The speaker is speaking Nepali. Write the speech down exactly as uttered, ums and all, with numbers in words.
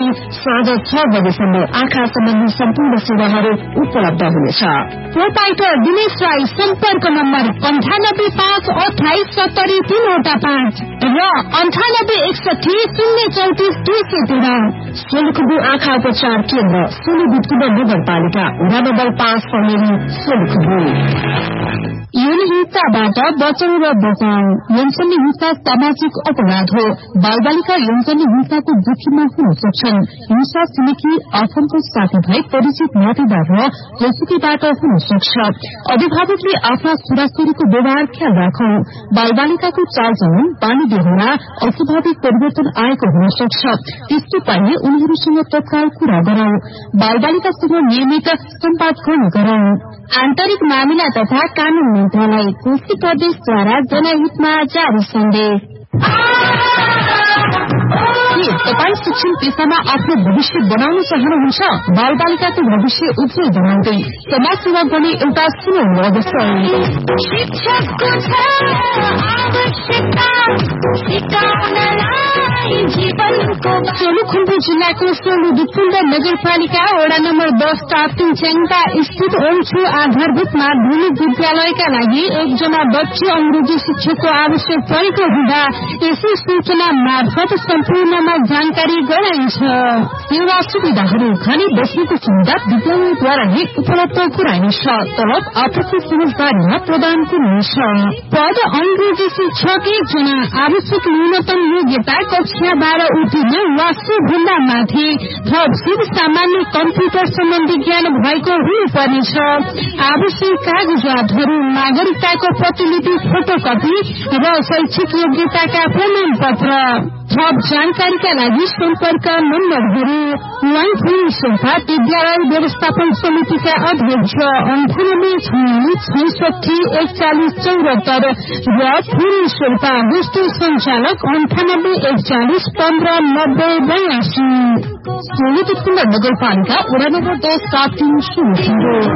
बजेदेखि साँझ छ बजेसम्म आँखा सम्बन्धी सम्पूर्ण सेवाहरू उपलब्ध हुनेछ। प्रोपाइटर दिनेश राई सम्पर्क नम्बर अन्ठानब्बे पाँच अठाइस सत्तरी तीनवटा पाँच र अन्ठानब्बे एकसठी शून्य चौतिस दुई सय तेह्र। सोलुखुम्बु आँखा उपचार केन्द्र सोलुखुम्बु नगरपालिका वडा नम्बर पाँच पनेरी सोलुखुम्बु। यौन हिंसाबाट बचाउ र बचाउ। यौनजन्य हिंसा सामाजिक अपराध हो। बालबालिका यौनजन्य हिंसाको जोखिममा हुन सक्छन्। हिंसा छिमेकी आफन्त साथीभाइ परिचित नातेदार र जोसुकीबाट हुन सक्छ। अभिभावकले आफ्ना छोराछोरीको व्यवहार ख्याल राखौं। बालबालिकाको चालचलन बानी बेहोरा अस्वाभाविक परिवर्तन आएको हुन सक्छ। त्यस्तो पाइए उनीहरूसँग तत्काल कुरा गरौं। बालबालिकासँग नियमित सम्वाद गर्न गरौं। आन्तरिक मामिला तथा कानून मन्त्रालय कोशी प्रदेशद्वारा जनहितमा जारी सन्देश। के तपाईँ शिक्षण पेशामा आफ्नो भविष्य बनाउन चाहनुहुन्छ? बाल बालिकाको भविष्य उज्जवल बनाउँदै समाज सेवा गर्ने एउटा सुनौलो अवसर। सोलुखुम्बु जिल्लाको सोलुदुपुल्ड नगरपालिका वडा नम्बर दस टाप्टिङ च्याङपा स्थित ओल्छु आधारभूत माध्यमिक विद्यालयका लागि एकजना दक्ष अंग्रेजी शिक्षकको आवश्यक परेको हुँदा यसै सूचना मार्फत सम्पूर्णमा जानकारी गराइन्छ। सेवा सुविधाहरू खाने बस्नेको सुविधा विद्यालयद्वारा नै उपलब्ध गराइनेछ। तलब आपसी समझदारीमा प्रदान गरिनेछ। पद अंग्रेजी शिक्षक एकजना। आवश्यक न्यूनतम योग्यता कक्षा बाह्र उत्तीर्ण वा सोभन्दा माथि। थप शुभ सामान्य कम्प्युटर सम्बन्धी ज्ञान भएको हुनुपर्नेछ। आवश्यक कागजातहरू नागरिकताको प्रतिलिपि फोटोकपी र शैक्षिक योग्यताका प्रमाण पत्र। थप जानकारीका लागि सम्पर्क नम्बरहरू वाई फुल शेर्पा विद्यालय व्यवस्थापन समितिका अध्यक्ष अन्ठानब्बे छयालिस छैसठी एकचालिस चौरात्तर र फुल शेर्पा होस्टेल संचालक अन्ठानब्बे एकचालिस पन्ध्र नब्बे बयासी। सोलुखुम्बु नगरपालिका वडा नम्बर दस टाप्टिङ सोलुखुम्बु।